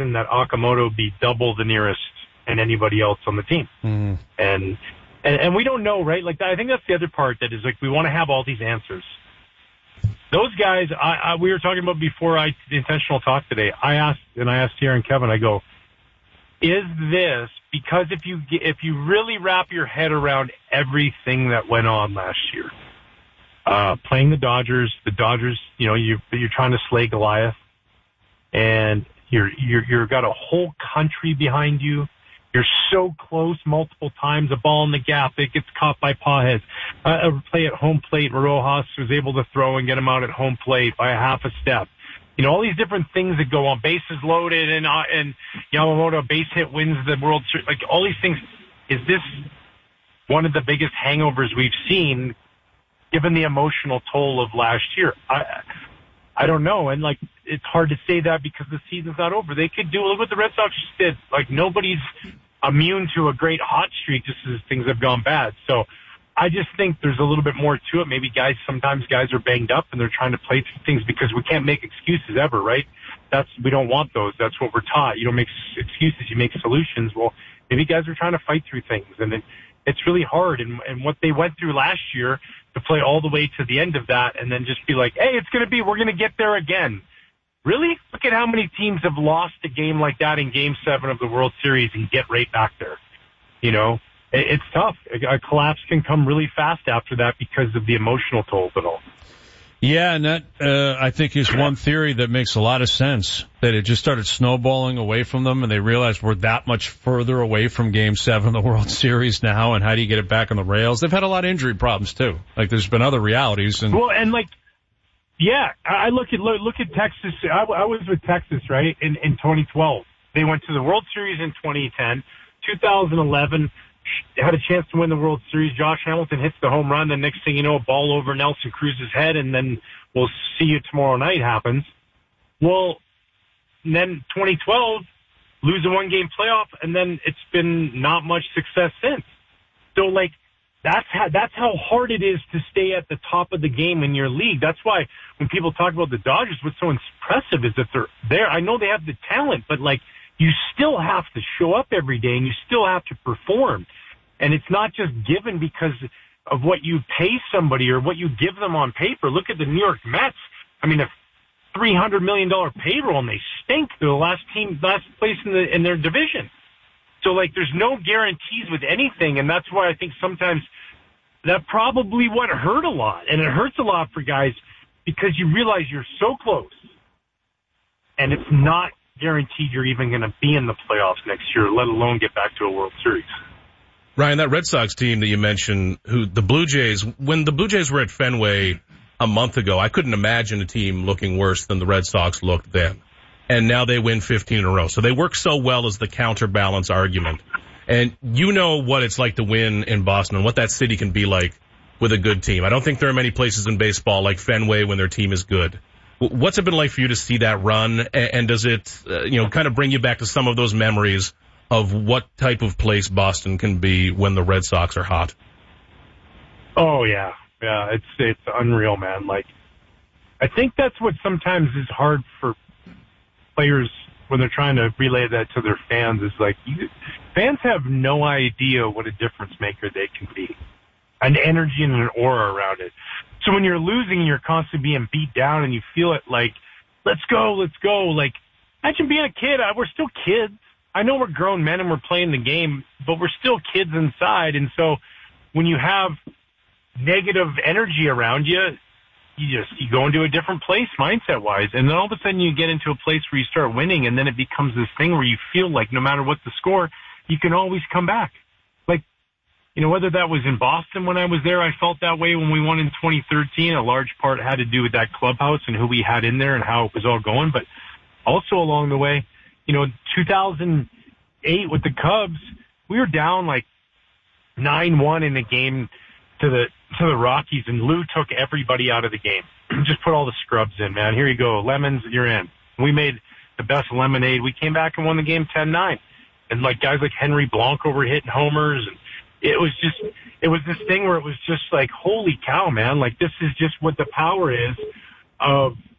reason that Okamoto be double the nearest and anybody else on the team. And we don't know, right? Like, I think that's the other part that is like, we want to have all these answers. Those guys, we were talking about before the intentional talk today. I asked here and Kevin, I go, is this because if you really wrap your head around everything that went on last year, playing the Dodgers, you know, you're trying to slay Goliath, and you've got a whole country behind you. You're so close multiple times, a ball in the gap, it gets caught by Pages. A play at home plate, Rojas was able to throw and get him out at home plate by a half a step. You know, all these different things that go on, bases loaded, and Yamamoto base hit wins the World Series. Like, all these things, is this one of the biggest hangovers we've seen, given the emotional toll of last year? I don't know, and like, it's hard to say that because the season's not over. They could look what the Red Sox just did. Like, nobody's immune to a great hot streak just as things have gone bad. So I just think there's a little bit more to it. Maybe sometimes guys are banged up and they're trying to play through things because we can't make excuses ever, right? We don't want those. That's what we're taught. You don't make excuses, you make solutions. Well, maybe guys are trying to fight through things, and it's really hard. And what they went through last year to play all the way to the end of that and then just be like, hey, we're going to get there again. Really? Look at how many teams have lost a game like that in Game 7 of the World Series and get right back there. You know, it's tough. A collapse can come really fast after that because of the emotional toll of it all. Yeah, and that, I think, is one theory that makes a lot of sense, that it just started snowballing away from them, and they realized we're that much further away from Game 7 of the World Series now, and how do you get it back on the rails? They've had a lot of injury problems, too. Like, there's been other realities. Yeah, I look at Texas. I was with Texas, right, in 2012. They went to the World Series in 2010. 2011, had a chance to win the World Series. Josh Hamilton hits the home run. The next thing you know, a ball over Nelson Cruz's head, and then we'll see you tomorrow night happens. Well, then 2012, lose a one-game playoff, and then it's been not much success since. So, like, that's how hard it is to stay at the top of the game in your league. That's why when people talk about the Dodgers, what's so impressive is that they're there. I know they have the talent, but like, you still have to show up every day and you still have to perform. And it's not just given because of what you pay somebody or what you give them on paper. Look at the New York Mets. I mean, a $300 million payroll, and they stink. They're the last place in their division. So, like, there's no guarantees with anything, and that's why I think sometimes that probably what hurt a lot. And it hurts a lot for guys because you realize you're so close, and it's not guaranteed you're even going to be in the playoffs next year, let alone get back to a World Series. Ryan, that Red Sox team that you mentioned, when the Blue Jays were at Fenway a month ago, I couldn't imagine a team looking worse than the Red Sox looked then. And now they win 15 in a row. So they work so well as the counterbalance argument. And you know what it's like to win in Boston and what that city can be like with a good team. I don't think there are many places in baseball like Fenway when their team is good. What's it been like for you to see that run? And does it, kind of bring you back to some of those memories of what type of place Boston can be when the Red Sox are hot? Oh, yeah. Yeah, it's unreal, man. Like, I think that's what sometimes is hard for players when they're trying to relay that to their fans, is like, fans have no idea what a difference maker they can be. An energy and an aura around it. So when you're losing, you're constantly being beat down and you feel it like, let's go. Like, imagine being a kid. We're still kids. I know we're grown men and we're playing the game, but we're still kids inside. And so when you have negative energy around you, you go into a different place mindset wise. And then all of a sudden you get into a place where you start winning, and then it becomes this thing where you feel like no matter what the score, you can always come back. Like, whether that was in Boston when I was there, I felt that way when we won in 2013. A large part had to do with that clubhouse and who we had in there and how it was all going. But also along the way, 2008 with the Cubs, we were down like 9-1 in the game to the Rockies, and Lou took everybody out of the game. Just put all the scrubs in, man. Here you go. Lemons, you're in. We made the best lemonade. We came back and won the game 10-9. And like guys like Henry Blanco were hitting homers, and it was this thing where it was just like, holy cow, man. Like, this is just what the power is of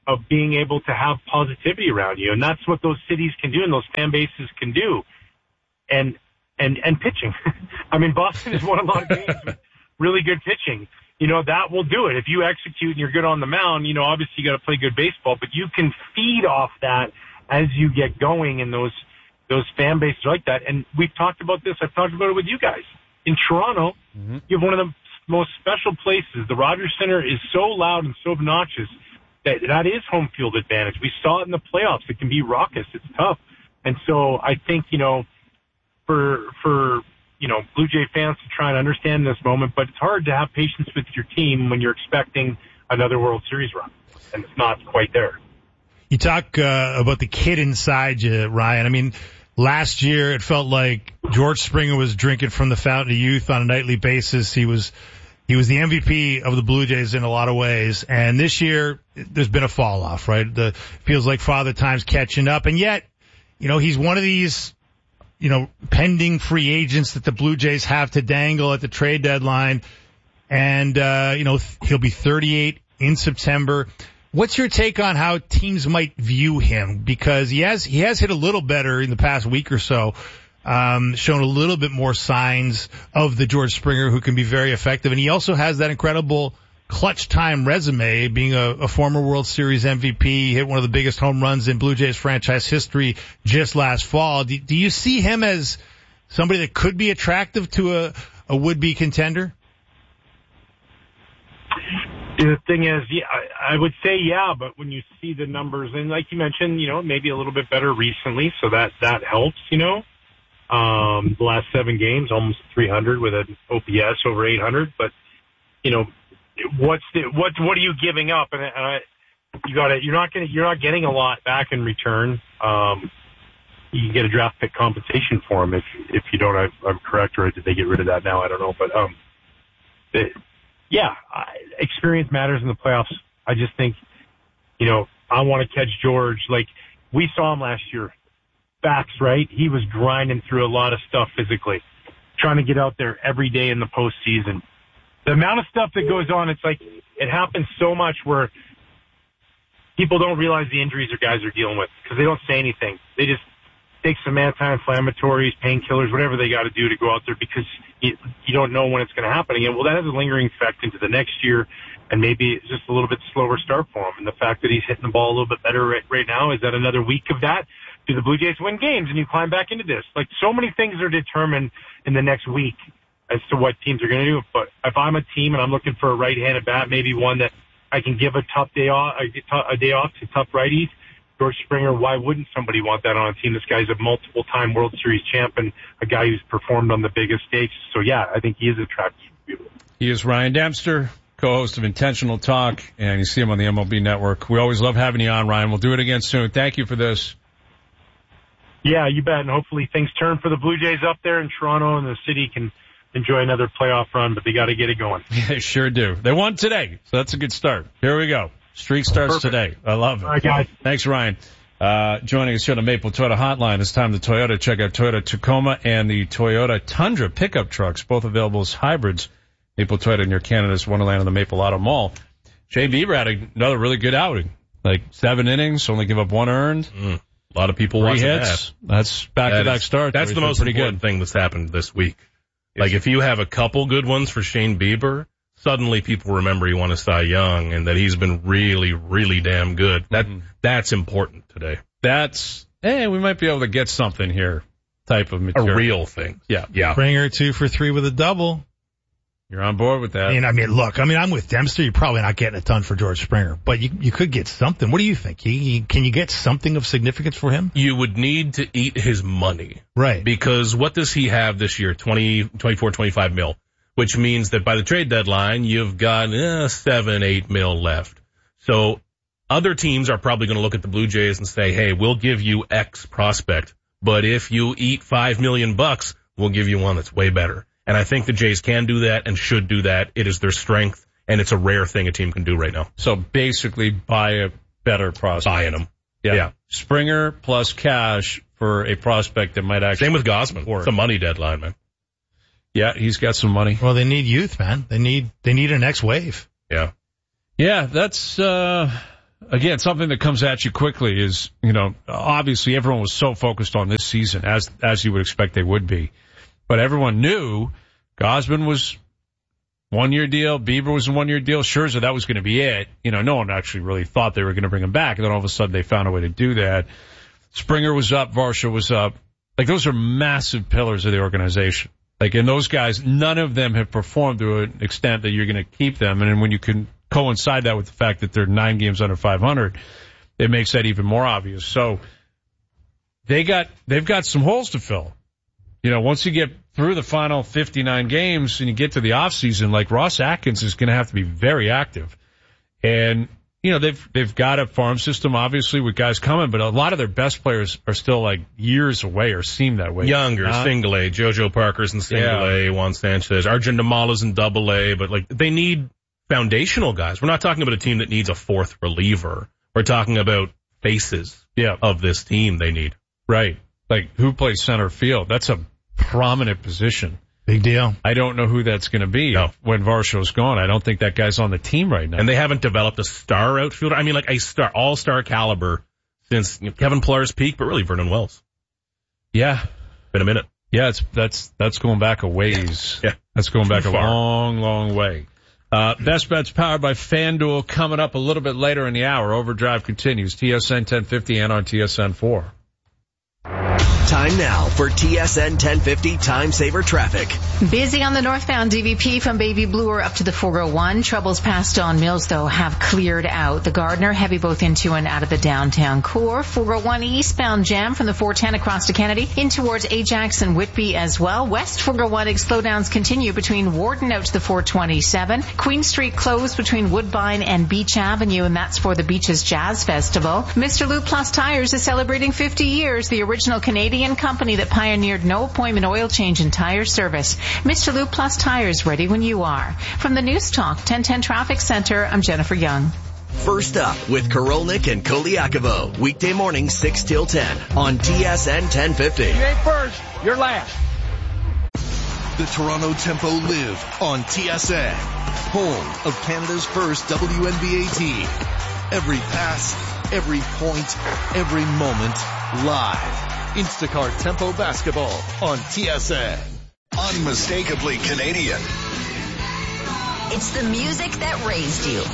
of being able to have positivity around you. And that's what those cities can do and those fan bases can do. And pitching. I mean, Boston has won a lot of games with really good pitching. You know, that will do it. If you execute and you're good on the mound, you know, obviously you got to play good baseball, but you can feed off that as you get going in those fan bases like that. And we've talked about this. I've talked about it with you guys. In Toronto, you have one of the most special places. The Rogers Center is so loud and so obnoxious that is home field advantage. We saw it in the playoffs. It can be raucous. It's tough. And so I think, you know, for you know, Blue Jay fans to try and understand this moment, but it's hard to have patience with your team when you're expecting another World Series run, and it's not quite there. You talk about the kid inside you, Ryan. I mean, last year it felt like George Springer was drinking from the fountain of youth on a nightly basis. He was the MVP of the Blue Jays in a lot of ways, and this year there's been a fall off, right? Feels like Father Time's catching up, and yet, you know, he's one of these, you know, pending free agents that the Blue Jays have to dangle at the trade deadline. And, you know, he'll be 38 in September. What's your take on how teams might view him? Because he has hit a little better in the past week or so, shown a little bit more signs of the George Springer who can be very effective. And he also has that incredible clutch time resume, being a former World Series MVP. He hit one of the biggest home runs in Blue Jays franchise history just last fall. Do you see him as somebody that could be attractive to a would-be contender? The thing is, yeah, I would say yeah, but when you see the numbers, and like you mentioned, you know, maybe a little bit better recently, so that helps, you know. The last 7 games, almost 300 with an OPS over 800, but, you know, what are you giving up? And you're not getting a lot back in return. You can get a draft pick compensation for him if you don't. I'm correct, or did they get rid of that now? I don't know, but experience matters in the playoffs. I just think, you know, I want to catch George. Like we saw him last year, backs right. He was grinding through a lot of stuff physically, trying to get out there every day in the postseason. The amount of stuff that goes on, it's like it happens so much where people don't realize the injuries their guys are dealing with because they don't say anything. They just take some anti-inflammatories, painkillers, whatever they got to do to go out there because you don't know when it's going to happen again. Well, that has a lingering effect into the next year, and maybe it's just a little bit slower start for him. And the fact that he's hitting the ball a little bit better right now, is that another week of that? Do the Blue Jays win games and you climb back into this? Like so many things are determined in the next week as to what teams are going to do. But if I'm a team and I'm looking for a right-handed bat, maybe one that I can give a day off to tough righties, George Springer, why wouldn't somebody want that on a team? This guy's a multiple-time World Series champ and a guy who's performed on the biggest stage. So, yeah, I think he is attractive to people. He is Ryan Dempster, co-host of Intentional Talk, and you see him on the MLB Network. We always love having you on, Ryan. We'll do it again soon. Thank you for this. Yeah, you bet. And hopefully things turn for the Blue Jays up there in Toronto and the city can enjoy another playoff run, but they got to get it going. Yeah, they sure do. They won today, so that's a good start. Here we go. Streak starts today. I love it. All right, guys. Thanks, Ryan. Joining us here on the Maple Toyota Hotline. It's time to Toyota. Check out Toyota Tacoma and the Toyota Tundra pickup trucks, both available as hybrids. Maple Toyota near Canada's Wonderland in the Maple Auto Mall. Shane Bieber had another really good outing. Like 7 innings, only give up 1 earned. A lot of people watching hits. That's back-to-back start. That's the most important thing that's happened this week. Like if you have a couple good ones for Shane Bieber, suddenly people remember he won a Cy Young and that he's been really, really damn good. That's important today. We might be able to get something here type of material. A real thing. Yeah. Springer 2 for 3 with a double. You're on board with that. I mean, look, I'm with Dempster. You're probably not getting a ton for George Springer, but you could get something. What do you think? Can you get something of significance for him? You would need to eat his money. Right. Because what does he have this year? 24, 25 mil. Which means that by the trade deadline, you've got 7, 8 mil left. So other teams are probably going to look at the Blue Jays and say, hey, we'll give you X prospect, but if you eat $5 million, we'll give you one that's way better. And I think the Jays can do that and should do that. It is their strength, and it's a rare thing a team can do right now. So basically buy a better prospect. Buying them. Yeah. Springer plus cash for a prospect that might actually... Same with Gausman. It's a money deadline, man. Yeah, he's got some money. Well, they need youth, man. They need a next wave. Yeah. Yeah, that's again, something that comes at you quickly is, obviously everyone was so focused on this season, as you would expect they would be. But everyone knew Gausman was 1-year deal, Bieber was a 1-year deal, Scherzer, that was going to be it. No one actually really thought they were going to bring him back, and then all of a sudden they found a way to do that. Springer was up, Varsho was up. Those are massive pillars of the organization. And those guys, none of them have performed to an extent that you're going to keep them. And then when you can coincide that with the fact that they're 9 games under 500, it makes that even more obvious. So they've got some holes to fill. Once you get through the final 59 games and you get to the off season, Ross Atkins is going to have to be very active. And, they've got a farm system, obviously, with guys coming, but a lot of their best players are still years away or seem that way. Younger, single A. JoJo Parker's in single A, Juan Sanchez. Arjun Namala's in double A, but they need foundational guys. We're not talking about a team that needs a fourth reliever. We're talking about faces of this team they need. Right. Who plays center field? That's a prominent position. Big deal. I don't know who that's going to be when Varsho's gone. I don't think that guy's on the team right now. And they haven't developed a star outfielder. I mean, a star, all-star caliber since Kevin Pillar's peak, but really Vernon Wells. Yeah. Been a minute. Yeah, that's going back a ways. Yeah. That's going back a long, long way. Best Bets powered by FanDuel coming up a little bit later in the hour. Overdrive continues. TSN 1050 and on TSN 4. Time now for TSN 1050 Time Saver Traffic. Busy on the northbound DVP from Baby Bluer up to the 401. Troubles past Don Mills, though, have cleared out. The Gardner, heavy both into and out of the downtown core. 401 eastbound jam from the 410 across to Kennedy in towards Ajax and Whitby as well. West 401 slowdowns continue between Warden out to the 427. Queen Street closed between Woodbine and Beach Avenue, and that's for the Beaches Jazz Festival. Mr. Lou Plus Tires is celebrating 50 years, the original Canadian company that pioneered no appointment oil change and tire service. Mr. Lou Plus Tires, ready when you are. From the News Talk 1010 Traffic Center, I'm Jennifer Young. First up with Korolnik and Koliakovo. Weekday morning 6 till 10 on TSN 1050. You ain't first, you're last. The Toronto Tempo live on TSN, home of Canada's first WNBA team. Every pass, every point, every moment, live. Instacart Tempo Basketball on TSN. Unmistakably Canadian. It's the music that raised you.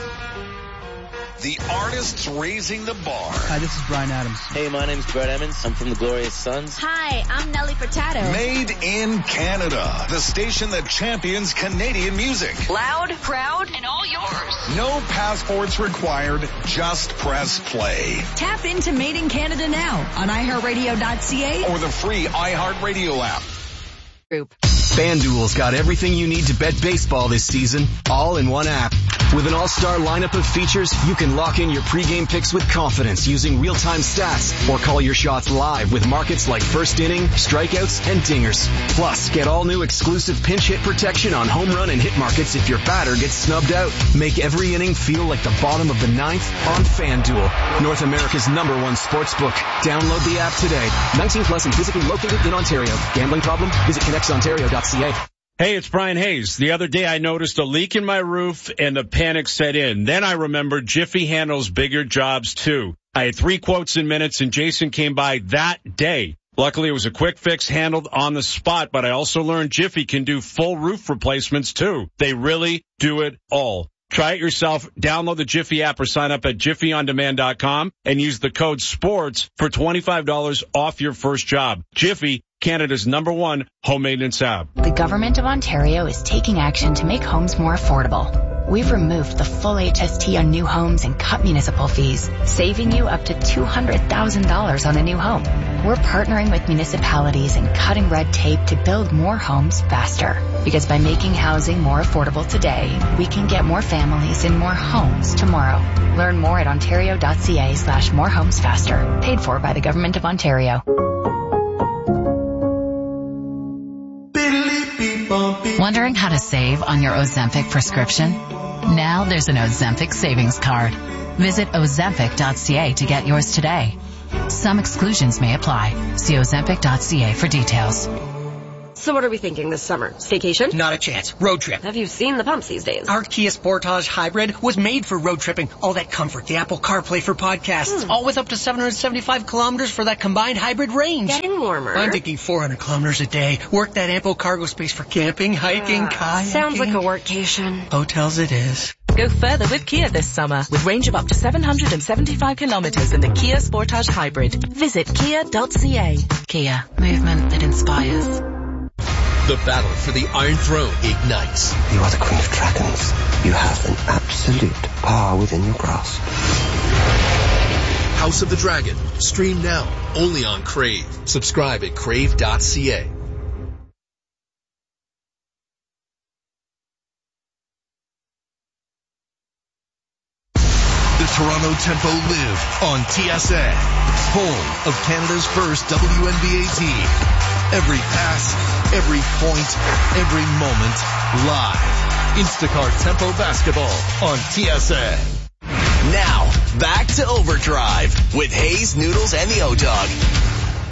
The artists raising the bar. Hi, this is Bryan Adams. Hey, my name's Brett Emmons. I'm from the Glorious Sons. Hi, I'm Nelly Furtado. Made in Canada. The station that champions Canadian music. Loud, proud, and all yours. No passports required. Just press play. Tap into Made in Canada now on iHeartRadio.ca or the free iHeartRadio app. Group. FanDuel's got everything you need to bet baseball this season, all in one app. With an all-star lineup of features, you can lock in your pregame picks with confidence using real-time stats or call your shots live with markets like first inning, strikeouts, and dingers. Plus, get all new exclusive pinch hit protection on home run and hit markets if your batter gets snubbed out. Make every inning feel like the bottom of the ninth on FanDuel, North America's #1 sportsbook. Download the app today. 19 plus and physically located in Ontario. Gambling problem? Visit connectsontario.ca. Hey, it's Brian Hayes. The other day I noticed a leak in my roof and the panic set in. Then I remembered Jiffy handles bigger jobs too. I had 3 quotes in minutes and Jason came by that day. Luckily it was a quick fix handled on the spot, but I also learned Jiffy can do full roof replacements too. They really do it all. Try it yourself. Download the Jiffy app or sign up at jiffyondemand.com and use the code SPORTS for $25 off your first job. Jiffy, Canada's #1 home maintenance app. The Government of Ontario is taking action to make homes more affordable. We've removed the full HST on new homes and cut municipal fees, saving you up to $200,000 on a new home. We're partnering with municipalities and cutting red tape to build more homes faster. Because by making housing more affordable today, we can get more families in more homes tomorrow. Learn more at ontario.ca/morehomesfaster. Paid for by the Government of Ontario. Wondering how to save on your Ozempic prescription? Now there's an Ozempic savings card. Visit Ozempic.ca to get yours today. Some exclusions may apply. See Ozempic.ca for details. So what are we thinking this summer? Staycation? Not a chance. Road trip. Have you seen the pumps these days? Our Kia Sportage Hybrid was made for road tripping. All that comfort, the Apple CarPlay for podcasts, all with up to 775 kilometers for that combined hybrid range. Getting warmer. I'm thinking 400 kilometers a day. Work that ample cargo space for camping, hiking, kayaking. Sounds like a workcation. Hotels it is. Go further with Kia this summer with range of up to 775 kilometers in the Kia Sportage Hybrid. Visit kia.ca. Kia, movement that inspires. The battle for the Iron Throne ignites. You are the Queen of Dragons. You have an absolute power within your grasp. House of the Dragon. Stream now, only on Crave. Subscribe at crave.ca. The Toronto Tempo live on TSN, home of Canada's first WNBA team. Every pass, every point, every moment, live. Instacart Tempo Basketball on TSN. Now, back to Overdrive with Hayes, Noodles, and the O-Dog.